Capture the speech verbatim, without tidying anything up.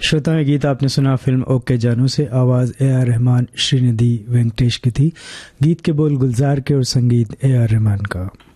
श्रोता में गीत आपने सुना फिल्म ओके जानू से। आवाज़ ए आर रहमान, श्रीनिधि वेंकटेश की थी। गीत के बोल गुलजार के और संगीत ए आर रहमान का।